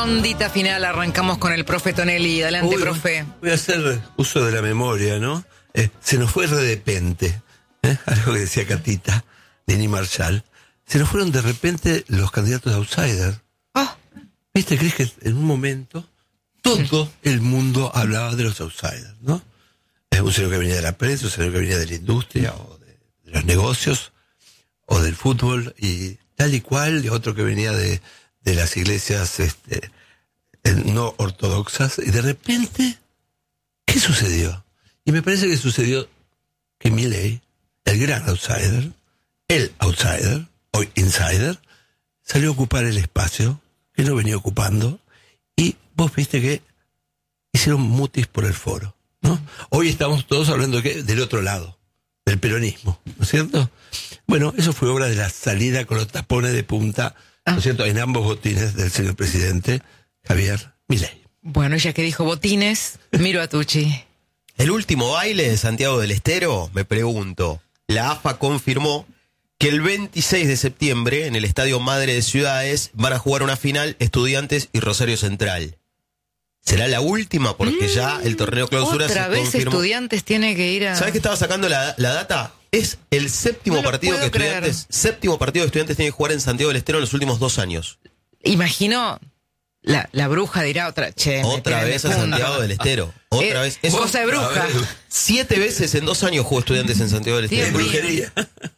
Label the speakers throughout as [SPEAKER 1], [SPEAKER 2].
[SPEAKER 1] rondita final, arrancamos con el profe Tonelli. Adelante, profe.
[SPEAKER 2] Voy a hacer uso de la memoria, ¿no? Se nos fue de repente, algo que decía Catita, Lenny Marshall. Se nos fueron de repente los candidatos outsiders. ¿Viste, Cris, que en un momento todo el mundo hablaba de los outsiders, ¿no? Un señor que venía de la prensa, un señor que venía de la industria, o de los negocios, o del fútbol, y tal y cual, y otro que venía de las iglesias no ortodoxas, y de repente, ¿qué sucedió? Y me parece que sucedió que Milei, el gran outsider, el outsider, o insider, salió a ocupar el espacio que no venía ocupando, y vos viste que hicieron mutis por el foro, ¿no? Hoy estamos todos hablando del otro lado, del peronismo, ¿no es cierto? Bueno, eso fue obra de la salida con los tapones de punta, ¿no es cierto?, en ambos botines del señor presidente Javier Milei.
[SPEAKER 1] Bueno, ya que dijo botines, miro a Tucci.
[SPEAKER 3] El último baile de Santiago del Estero, me pregunto, la AFA confirmó que el 26 de septiembre, en el Estadio Madre de Ciudades, van a jugar una final Estudiantes y Rosario Central. ¿Será la última? Porque ya el torneo clausura se confirmó.
[SPEAKER 1] Otra vez Estudiantes tiene que ir a...
[SPEAKER 3] ¿Sabes que estaba sacando la data? Es el séptimo partido que Estudiantes tiene que jugar en Santiago del Estero en los últimos 2 años.
[SPEAKER 1] Imagino... La bruja dirá otra
[SPEAKER 3] vez a Santiago del Estero. Otra vez.
[SPEAKER 1] Cosa de bruja.
[SPEAKER 3] 7 veces en 2 años jugó Estudiantes en Santiago del Estero.
[SPEAKER 2] Brujería.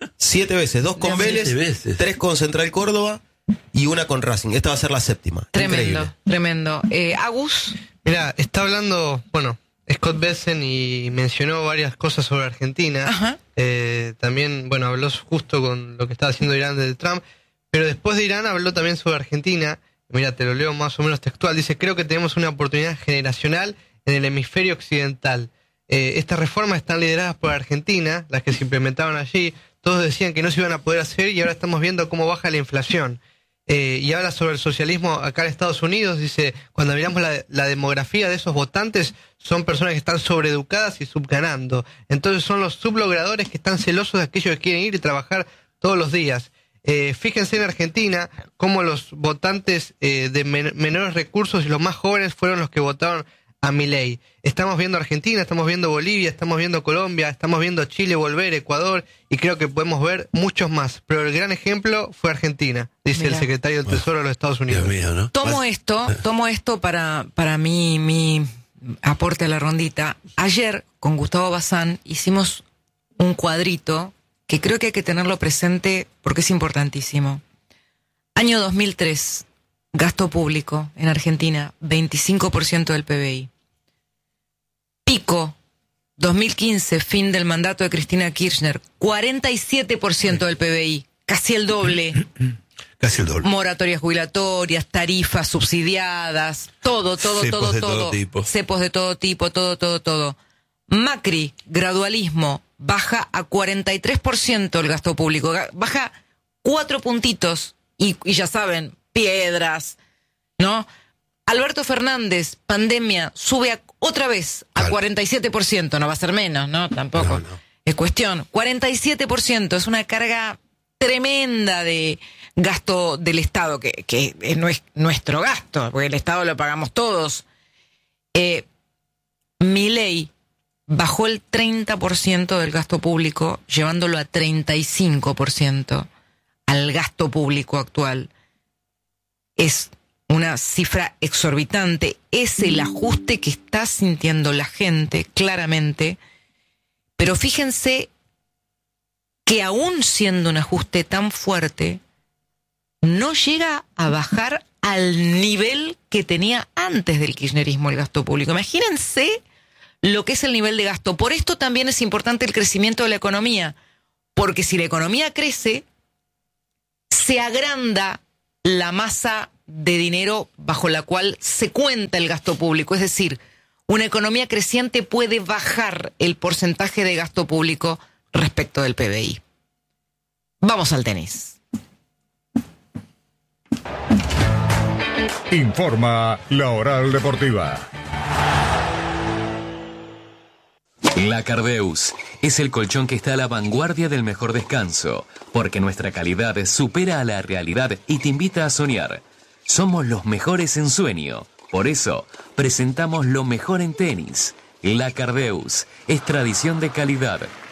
[SPEAKER 3] 7 veces. 2 con Vélez, 3 con Central Córdoba y 1 con Racing. Esta va a ser la 7ª.
[SPEAKER 1] Tremendo. Agus.
[SPEAKER 4] Mirá, está hablando, Scott Bessent y mencionó varias cosas sobre Argentina.
[SPEAKER 1] Ajá.
[SPEAKER 4] También, habló justo con lo que estaba haciendo Irán de Trump. Pero después de Irán habló también sobre Argentina. Mira, te lo leo más o menos textual. Dice, creo que tenemos una oportunidad generacional en el hemisferio occidental. Estas reformas están lideradas por Argentina, las que se implementaron allí. Todos decían que no se iban a poder hacer y ahora estamos viendo cómo baja la inflación. Y habla sobre el socialismo acá en Estados Unidos. Dice, cuando miramos la demografía de esos votantes, son personas que están sobreeducadas y subganando. Entonces son los sublogradores que están celosos de aquellos que quieren ir y trabajar todos los días. Fíjense en Argentina cómo los votantes de menores recursos y los más jóvenes fueron los que votaron a Milei. Estamos viendo Argentina, estamos viendo Bolivia, estamos viendo Colombia, estamos viendo Chile volver, Ecuador, y creo que podemos ver muchos más. Pero el gran ejemplo fue Argentina, dice el secretario del Tesoro de los Estados Unidos.
[SPEAKER 2] Dios mío, ¿no?
[SPEAKER 1] Tomo esto para mi aporte a la rondita. Ayer, con Gustavo Bazán, hicimos un cuadrito que creo que hay que tenerlo presente porque es importantísimo. Año 2003, gasto público en Argentina, 25% del PBI. Pico, 2015, fin del mandato de Cristina Kirchner, 47% del PBI, casi el doble.
[SPEAKER 2] Casi el doble.
[SPEAKER 1] Moratorias jubilatorias, tarifas subsidiadas, todo.
[SPEAKER 2] Cepos de todo tipo.
[SPEAKER 1] Cepos de todo tipo, todo. Macri, gradualismo, baja a 43% el gasto público, baja 4 puntitos y ya saben, piedras, ¿no? Alberto Fernández, pandemia, sube otra vez a 47%, no va a ser menos, ¿no? Tampoco. No. Es cuestión, 47%, es una carga tremenda de gasto del Estado, que no es nuestro gasto, porque el Estado lo pagamos todos. Milei bajó el 30% del gasto público, llevándolo a 35% al gasto público actual. Es una cifra exorbitante. Es el ajuste que está sintiendo la gente, claramente. Pero fíjense que aún siendo un ajuste tan fuerte, no llega a bajar al nivel que tenía antes del kirchnerismo el gasto público. Imagínense lo que es el nivel de gasto. Por esto también es importante el crecimiento de la economía, porque si la economía crece, se agranda la masa de dinero bajo la cual se cuenta el gasto público. Es decir, una economía creciente puede bajar el porcentaje de gasto público respecto del PBI. Vamos al tenis.
[SPEAKER 5] Informa la Oral Deportiva.
[SPEAKER 6] La Cardeus es el colchón que está a la vanguardia del mejor descanso, porque nuestra calidad supera a la realidad y te invita a soñar. Somos los mejores en sueño. Por eso, presentamos lo mejor en tenis. La Cardeus es tradición de calidad.